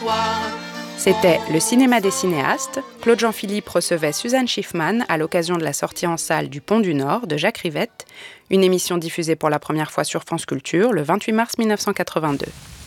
soir. C'était Le cinéma des cinéastes. Claude Jean-Philippe recevait Suzanne Schiffman à l'occasion de la sortie en salle du Pont du Nord de Jacques Rivette, une émission diffusée pour la première fois sur France Culture le 28 mars 1982.